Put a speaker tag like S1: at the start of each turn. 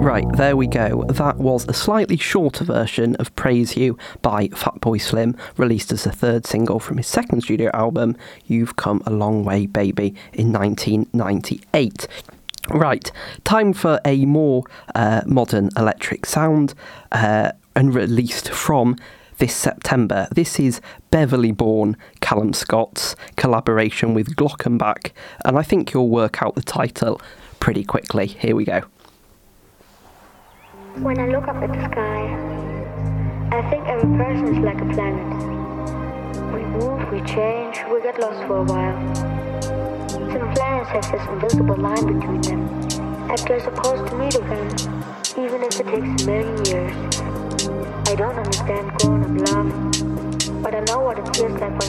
S1: Right, there we go. That was a slightly shorter version of Praise You by Fatboy Slim, released as the third single from his second studio album, You've Come a Long Way Baby, in 1998. Right, time for a more modern electric sound, and released from this September. This is Beverly-born Callum Scott's collaboration with Glockenbach, and I think you'll work out the title pretty quickly. Here we go.
S2: When I look up at the sky, I think every person is like a planet. We move, we change, we get lost for a while. Some planets have this invisible line between them, and they're supposed to meet again, even if it takes a million years. I don't understand growing up love, but I know what it feels like when